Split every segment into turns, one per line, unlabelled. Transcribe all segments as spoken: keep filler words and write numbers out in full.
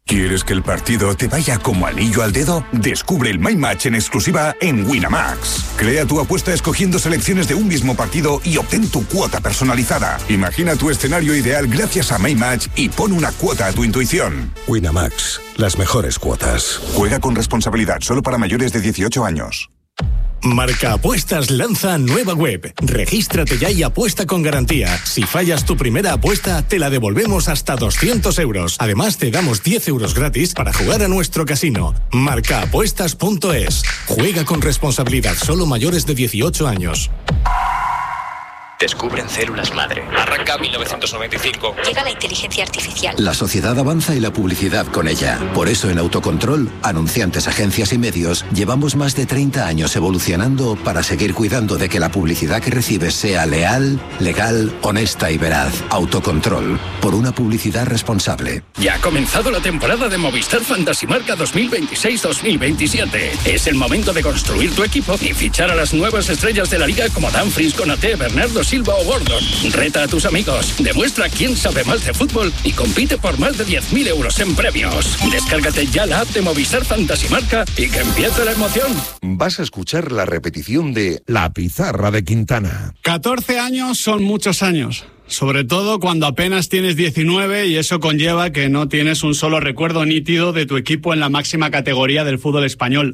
¿Quieres que el partido te vaya como anillo al dedo? Descubre el My Match en exclusiva en Winamax. Crea tu apuesta escogiendo selecciones de un mismo partido y obtén tu cuota personalizada. Imagina tu escenario ideal gracias a My Match y pon una cuota a tu intuición.
Winamax, las mejores cuotas.
Juega con responsabilidad, solo para mayores de dieciocho años.
Marca Apuestas lanza nueva web. Regístrate ya y apuesta con garantía. Si fallas tu primera apuesta, te la devolvemos hasta doscientos euros. Además, te damos diez euros gratis para jugar a nuestro casino. marca apuestas punto es. Juega con responsabilidad, solo mayores de dieciocho años.
Descubren células madre. Arranca mil novecientos noventa y cinco.
Llega la inteligencia artificial.
La sociedad avanza y la publicidad con ella. Por eso en Autocontrol, anunciantes, agencias y medios, llevamos más de treinta años evolucionando para seguir cuidando de que la publicidad que recibes sea leal, legal, honesta y veraz. Autocontrol, por una publicidad responsable.
Ya ha comenzado la temporada de Movistar Fantasy Marca dos mil veintiséis dos mil veintisiete. Es el momento de construir tu equipo y fichar a las nuevas estrellas de la liga como Dumfries, Konaté, Bernardo Silva o Gordon. Reta a tus amigos, demuestra quién sabe más de fútbol y compite por más de diez mil euros en premios. Descárgate ya la app de Movistar Fantasy Marca y que empiece la emoción.
Vas a escuchar la repetición de La Pizarra de Quintana.
catorce años son muchos años, sobre todo cuando apenas tienes diecinueve, y eso conlleva que no tienes un solo recuerdo nítido de tu equipo en la máxima categoría del fútbol español.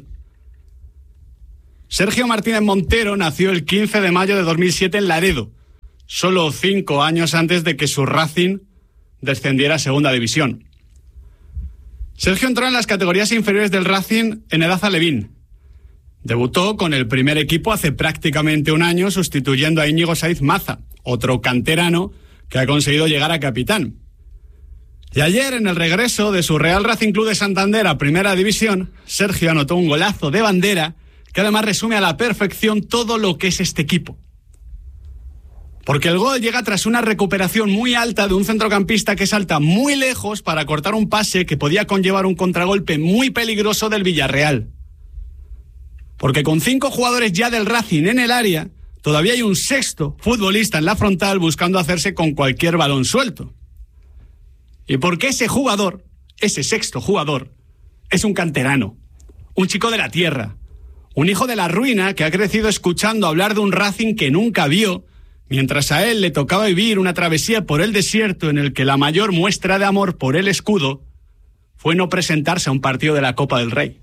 Sergio Martínez Montero nació el quince de mayo de dos mil siete en Laredo, solo cinco años antes de que su Racing descendiera a Segunda División. Sergio entró en las categorías inferiores del Racing en edad alevín. Debutó con el primer equipo hace prácticamente un año, sustituyendo a Íñigo Saiz Maza, otro canterano que ha conseguido llegar a capitán. Y ayer, en el regreso de su Real Racing Club de Santander a Primera División, Sergio anotó un golazo de bandera que además resume a la perfección todo lo que es este equipo. Porque el gol llega tras una recuperación muy alta de un centrocampista que salta muy lejos para cortar un pase que podía conllevar un contragolpe muy peligroso del Villarreal. Porque con cinco jugadores ya del Racing en el área, todavía hay un sexto futbolista en la frontal buscando hacerse con cualquier balón suelto. Y porque ese jugador, ese sexto jugador, es un canterano, un chico de la tierra, un hijo de la ruina que ha crecido escuchando hablar de un Racing que nunca vio, mientras a él le tocaba vivir una travesía por el desierto en el que la mayor muestra de amor por el escudo fue no presentarse a un partido de la Copa del Rey.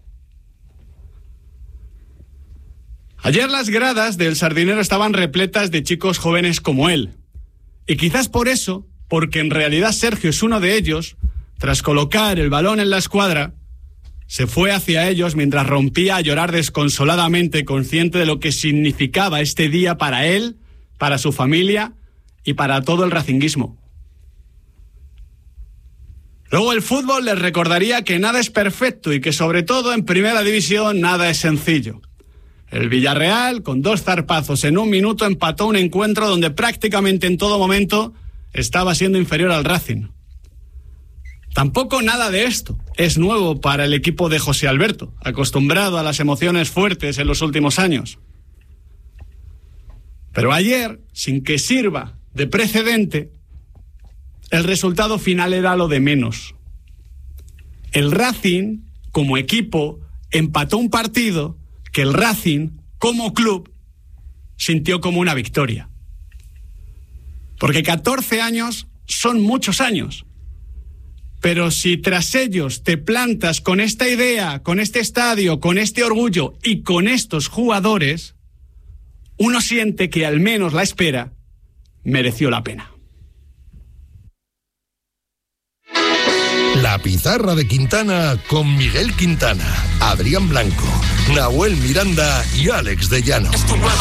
Ayer las gradas del Sardinero estaban repletas de chicos jóvenes como él. Y quizás por eso, porque en realidad Sergio es uno de ellos, tras colocar el balón en la escuadra, se fue hacia ellos mientras rompía a llorar desconsoladamente, consciente de lo que significaba este día para él, para su familia y para todo el racinguismo. Luego el fútbol les recordaría que nada es perfecto y que sobre todo en Primera División nada es sencillo. El Villarreal, con dos zarpazos en un minuto, empató un encuentro donde prácticamente en todo momento estaba siendo inferior al Racing. Tampoco nada de esto es nuevo para el equipo de José Alberto, acostumbrado a las emociones fuertes en los últimos años. Pero ayer, sin que sirva de precedente, el resultado final era lo de menos. El Racing, como equipo, empató un partido que el Racing, como club, sintió como una victoria. Porque catorce años son muchos años. Pero si tras ellos te plantas con esta idea, con este estadio, con este orgullo y con estos jugadores, uno siente que al menos la espera mereció la pena.
La Pizarra de Quintana con Miguel Quintana, Adrián Blanco, Nahuel Miranda y Alex de Llano.